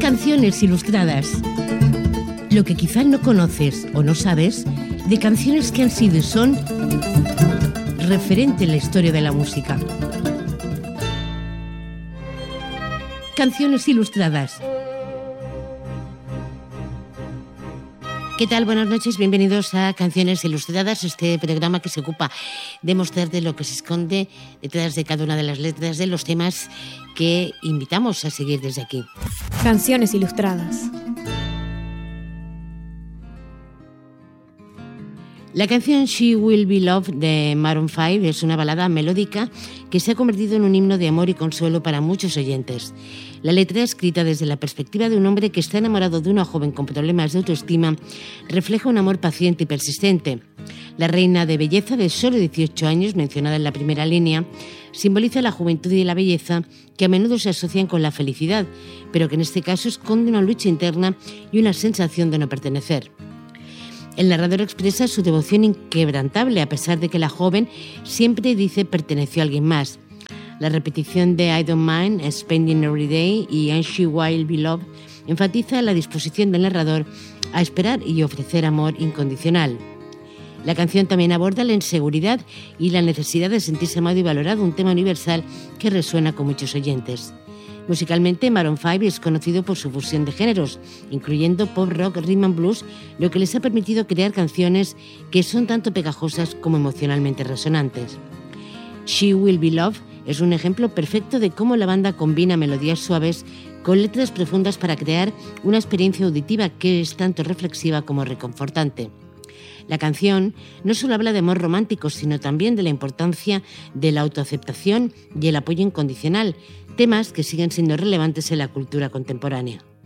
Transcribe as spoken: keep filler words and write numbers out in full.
Canciones ilustradas. Lo que quizá no conoces o no sabes de canciones que han sido y son referente en la historia de la música. Canciones ilustradas. ¿Qué tal? Buenas noches, bienvenidos a Canciones Ilustradas, este programa que se ocupa de mostrarte lo que se esconde detrás de cada una de las letras de los temas que invitamos a seguir desde aquí. Canciones Ilustradas. La canción She Will Be Loved de Maroon cinco es una balada melódica que se ha convertido en un himno de amor y consuelo para muchos oyentes. La letra, escrita desde la perspectiva de un hombre que está enamorado de una joven con problemas de autoestima, refleja un amor paciente y persistente. La reina de belleza de solo dieciocho años, mencionada en la primera línea, simboliza la juventud y la belleza que a menudo se asocian con la felicidad, pero que en este caso esconde una lucha interna y una sensación de no pertenecer. El narrador expresa su devoción inquebrantable a pesar de que la joven siempre dice perteneció a alguien más. La repetición de I Don't Mind, Spending Every Day y And She Will Be Loved enfatiza la disposición del narrador a esperar y ofrecer amor incondicional. La canción también aborda la inseguridad y la necesidad de sentirse amado y valorado, un tema universal que resuena con muchos oyentes. Musicalmente, Maroon cinco es conocido por su fusión de géneros, incluyendo pop, rock, rhythm and blues, lo que les ha permitido crear canciones que son tanto pegajosas como emocionalmente resonantes. She Will Be Loved es un ejemplo perfecto de cómo la banda combina melodías suaves con letras profundas para crear una experiencia auditiva que es tanto reflexiva como reconfortante. La canción no solo habla de amor romántico, sino también de la importancia de la autoaceptación y el apoyo incondicional, temas que siguen siendo relevantes en la cultura contemporánea.